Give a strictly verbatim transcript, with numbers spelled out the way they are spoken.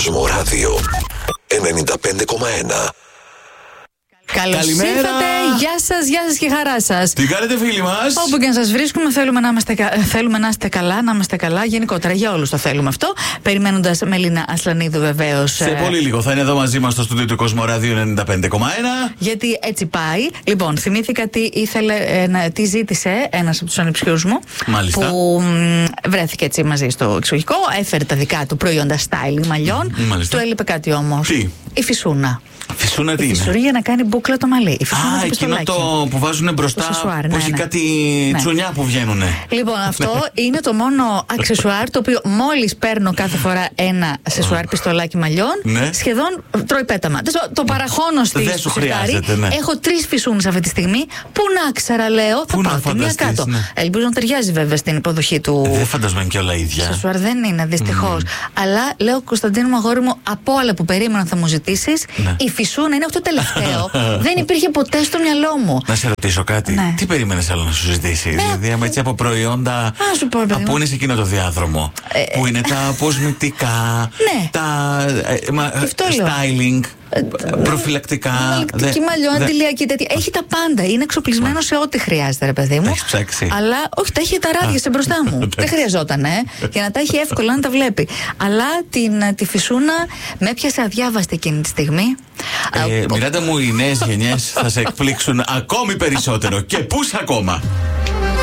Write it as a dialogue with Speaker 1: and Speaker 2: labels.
Speaker 1: Κοσμοράδιο ενενήντα πέντε κόμμα ένα.
Speaker 2: Καλώς ήρθατε, γεια σας, γεια σας και χαρά σας.
Speaker 3: Τι κάνετε, φίλοι μας?
Speaker 2: Όπου και αν σας βρίσκουμε, θέλουμε να, είμαστε, θέλουμε να είστε καλά, να είμαστε καλά. Γενικότερα για όλους το θέλουμε αυτό. Περιμένοντας Μελίνα Ασλανίδου, βεβαίως.
Speaker 3: Σε πολύ λίγο θα είναι εδώ μαζί μας στο στούντιο του Κοσμοράδιο ενενήντα πέντε κόμμα ένα.
Speaker 2: Γιατί έτσι πάει. Λοιπόν, θυμήθηκα τι ήθελε, ε, τι ζήτησε ένας από τους ανιψιούς μου.
Speaker 3: Μάλιστα.
Speaker 2: Που μ, βρέθηκε έτσι μαζί στο εξοχικό, έφερε τα δικά του προϊόντα styling μαλλιών.
Speaker 3: Μάλιστα.
Speaker 2: Του έλειπε κάτι όμως.
Speaker 3: Τι?
Speaker 2: Η φυσούνα.
Speaker 3: Φυσούνα τι
Speaker 2: η
Speaker 3: είναι?
Speaker 2: φυσούνα για να κάνει μπούκλα το μαλλί. Η φυσούνα
Speaker 3: Α,
Speaker 2: το
Speaker 3: εκείνο
Speaker 2: πιστολάκι.
Speaker 3: το που βάζουν μπροστά,
Speaker 2: Αξεσουάρ,
Speaker 3: που
Speaker 2: ναι,
Speaker 3: έχει
Speaker 2: ναι.
Speaker 3: κάτι
Speaker 2: Ναι.
Speaker 3: τσουνιά που βγαίνουνε.
Speaker 2: Λοιπόν, αυτό είναι το μόνο αξεσουάρ το οποίο μόλις παίρνω κάθε φορά ένα αξεσουάρ πιστολάκι μαλλιών,
Speaker 3: Ναι.
Speaker 2: σχεδόν τρώει πέταμα. Το, το παραχώνω στη
Speaker 3: Δεν σου χρειάζεται, ναι.
Speaker 2: Έχω τρεις φυσούνες αυτή τη στιγμή. Πού να ξέρα, λέω, θα
Speaker 3: Πού να
Speaker 2: πάω τη μία
Speaker 3: φανταστείς,
Speaker 2: κάτω.
Speaker 3: ναι.
Speaker 2: Ελπίζω να ταιριάζει βέβαια στην υποδοχή του.
Speaker 3: Δεν φανταζομαι και όλα ίδια.
Speaker 2: Αξεσουάρ δεν είναι, δυστυχώς. Αλλά λέω, Κωνσταντίνο μου, αγόρι μου, από όλα που περίμενα θα μου ζητήσεις,
Speaker 3: Ναι.
Speaker 2: η φυσούνα είναι αυτό το τελευταίο. Δεν υπήρχε ποτέ στο μυαλό μου.
Speaker 3: Να σε ρωτήσω κάτι.
Speaker 2: Ναι.
Speaker 3: Τι περίμενες άλλο να σου ζητήσει? Δηλαδή, άμα έτσι από προϊόντα.
Speaker 2: σου πω, παιδί μου.
Speaker 3: Πού είναι σε εκείνο το διάδρομο?
Speaker 2: Ε,
Speaker 3: Που είναι τα κοσμητικά,
Speaker 2: Ναι.
Speaker 3: τα ε, μα,
Speaker 2: αυτό λέω.
Speaker 3: styling, προφυλακτικά.
Speaker 2: Αναλυτική
Speaker 3: Δε-
Speaker 2: μαλλιό,
Speaker 3: δε-
Speaker 2: αντιλιακή τέτοια. Έχει τα πάντα. Είναι εξοπλισμένο σε ό,τι χρειάζεται, ρε παιδί μου.
Speaker 3: Τα έχεις ψάξει?
Speaker 2: Αλλά όχι, τα έχει τα ράδιασε μπροστά μου. Δεν χρειαζόταν, ε. Για να τα έχει εύκολα να τα βλέπει. Αλλά την, τη φυσούνα με έπιασε αδιάβαστη εκείνη τη στιγμή.
Speaker 3: Ε,
Speaker 2: Α,
Speaker 3: Μιράντα μου, οι νέες γενιές θα σε εκπλήξουν ακόμη περισσότερο. Και πούς ακόμα?